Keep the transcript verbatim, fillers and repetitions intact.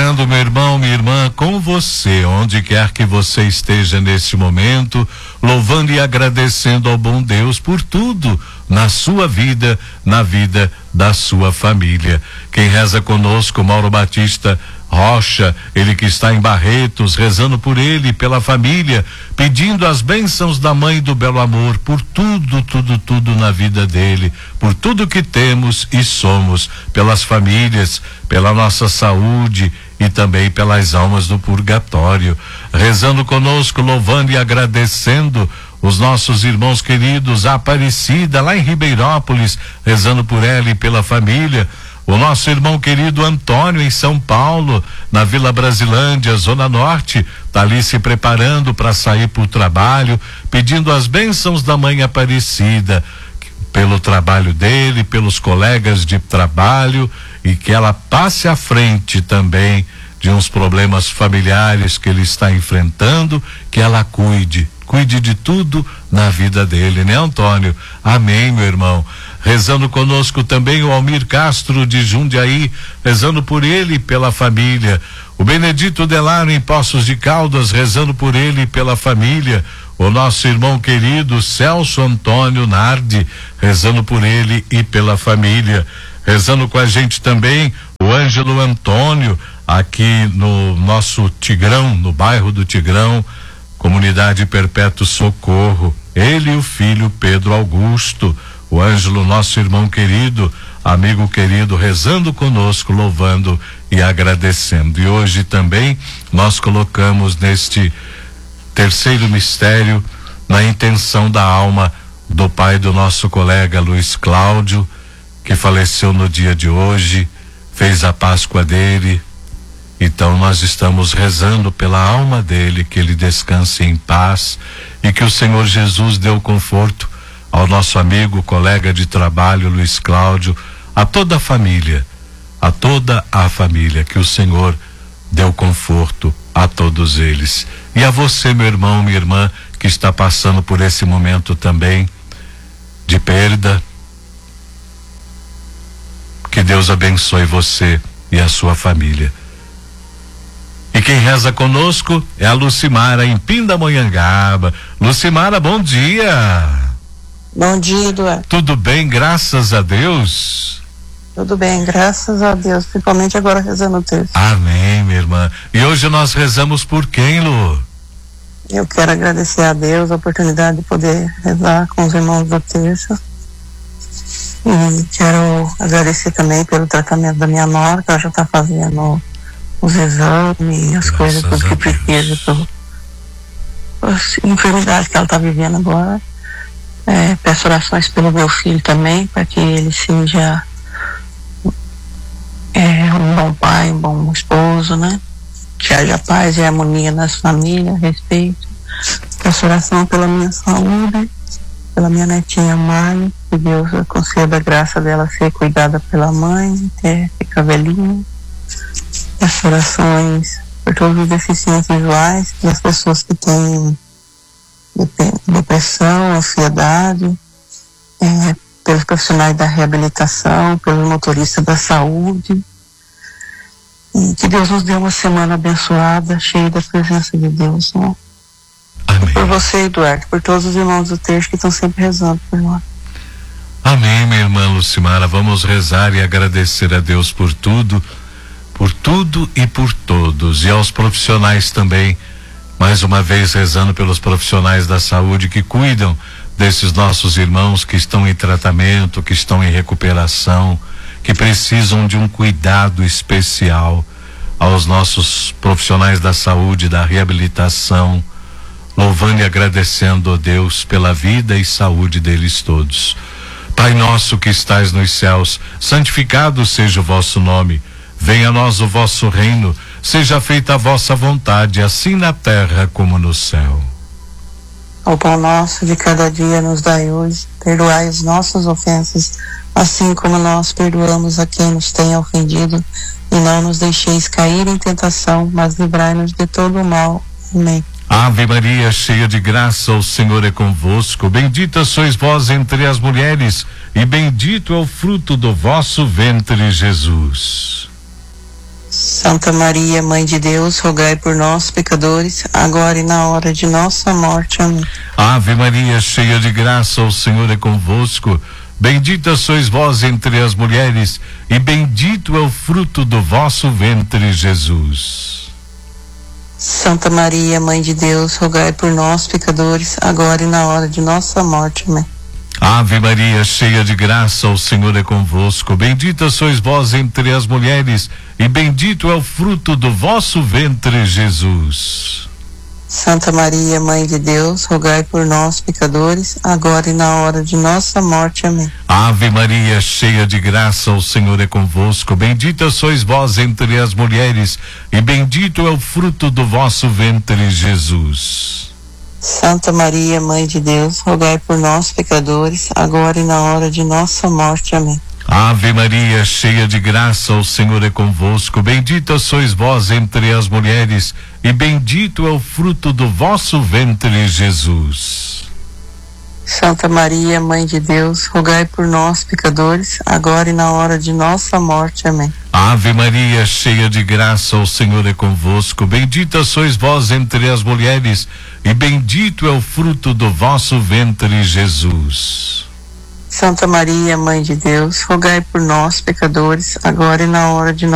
rezando, meu irmão, minha irmã, com você, onde quer que você esteja neste momento, louvando e agradecendo ao bom Deus por tudo na sua vida, na vida da sua família. Quem reza conosco, Mauro Batista Rocha, ele que está em Barretos, rezando por ele e pela família, pedindo as bênçãos da Mãe do Belo Amor por tudo, tudo, tudo na vida dele, por tudo que temos e somos, pelas famílias, pela nossa saúde e também pelas almas do purgatório. Rezando conosco, louvando e agradecendo os nossos irmãos queridos, a Aparecida lá em Ribeirópolis, rezando por ela e pela família. O nosso irmão querido Antônio em São Paulo, na Vila Brasilândia, Zona Norte, está ali se preparando para sair para o trabalho, pedindo as bênçãos da Mãe Aparecida pelo trabalho dele, pelos colegas de trabalho, e que ela passe à frente também de uns problemas familiares que ele está enfrentando, que ela cuide, cuide de tudo na vida dele, né, Antônio? Amém, meu irmão. Rezando conosco também o Almir Castro de Jundiaí, rezando por ele e pela família. O Benedito Delaro em Poços de Caldas, rezando por ele e pela família. O nosso irmão querido Celso Antônio Nardi, rezando por ele e pela família. Rezando com a gente também o Ângelo Antônio, aqui no nosso Tigrão, no bairro do Tigrão, Comunidade Perpétuo Socorro. Ele e o filho Pedro Augusto. O Ângelo, nosso irmão querido, amigo querido, rezando conosco, louvando e agradecendo. E hoje também nós colocamos neste terceiro mistério, na intenção da alma do pai do nosso colega Luiz Cláudio, que faleceu no dia de hoje, fez a Páscoa dele. Então nós estamos rezando pela alma dele, que ele descanse em paz e que o Senhor Jesus dê o conforto ao nosso amigo, colega de trabalho Luiz Cláudio, a toda a família, a toda a família, que o Senhor dê o conforto a todos eles. E a você, meu irmão, minha irmã, que está passando por esse momento também de perda, que Deus abençoe você e a sua família. E quem reza conosco é a Lucimara em Pindamonhangaba. Lucimara, bom dia. Bom dia, Eduardo. Tudo bem, graças a Deus? Tudo bem, graças a Deus, principalmente agora rezando o terço. Amém, minha irmã. E hoje nós rezamos por quem, Lu? Eu quero agradecer a Deus a oportunidade de poder rezar com os irmãos do terço. E quero agradecer também pelo tratamento da minha nora, que ela já está fazendo os exames, as coisas, tudo que precisa, as enfermidades que ela está vivendo agora. É, peço orações pelo meu filho também, para que ele seja é, um bom pai, um bom esposo, né? Que haja paz e harmonia nas famílias, respeito. Peço oração pela minha saúde, pela minha netinha Mari, que Deus conceda a graça dela ser cuidada pela mãe, até ficar velhinha. Peço orações por todos os deficientes visuais, pelas pessoas que têm depressão, ansiedade, é, pelos profissionais da reabilitação, pelos motoristas da saúde, e que Deus nos dê uma semana abençoada, cheia da presença de Deus, né? Amém. Por você, Eduardo, por todos os irmãos do terço que estão sempre rezando por nós. Amém, minha irmã Lucimara. Vamos rezar e agradecer a Deus por tudo, por tudo e por todos, e aos profissionais também. Mais uma vez rezando pelos profissionais da saúde que cuidam desses nossos irmãos que estão em tratamento, que estão em recuperação, que precisam de um cuidado especial. Aos nossos profissionais da saúde, da reabilitação, louvando e agradecendo a Deus pela vida e saúde deles todos. Pai nosso que estais nos céus, santificado seja o vosso nome. Venha a nós o vosso reino. Seja feita a vossa vontade, assim na terra como no céu. O pão nosso de cada dia nos dai hoje. Perdoai as nossas ofensas, assim como nós perdoamos a quem nos tem ofendido. E não nos deixeis cair em tentação, mas livrai-nos de todo o mal. Amém. Ave Maria, cheia de graça, o Senhor é convosco. Bendita sois vós entre as mulheres, e bendito é o fruto do vosso ventre, Jesus. Santa Maria, Mãe de Deus, rogai por nós, pecadores, agora e na hora de nossa morte. Amém. Ave Maria, cheia de graça, o Senhor é convosco. Bendita sois vós entre as mulheres, e bendito é o fruto do vosso ventre, Jesus. Santa Maria, Mãe de Deus, rogai por nós, pecadores, agora e na hora de nossa morte. Amém. Ave Maria, cheia de graça, o Senhor é convosco. Bendita sois vós entre as mulheres, e bendito é o fruto do vosso ventre, Jesus. Santa Maria, Mãe de Deus, rogai por nós, pecadores, agora e na hora de nossa morte. Amém. Ave Maria, cheia de graça, o Senhor é convosco. Bendita sois vós entre as mulheres, e bendito é o fruto do vosso ventre, Jesus. Santa Maria, Mãe de Deus, rogai por nós, pecadores, agora e na hora de nossa morte. Amém. Ave Maria, cheia de graça, o Senhor é convosco. Bendita sois vós entre as mulheres, e bendito é o fruto do vosso ventre, Jesus. Santa Maria, Mãe de Deus, rogai por nós, pecadores, agora e na hora de nossa morte. Amém. Ave Maria, cheia de graça, o Senhor é convosco. Bendita sois vós entre as mulheres, e bendito é o fruto do vosso ventre, Jesus. Santa Maria, Mãe de Deus, rogai por nós, pecadores, agora e na hora de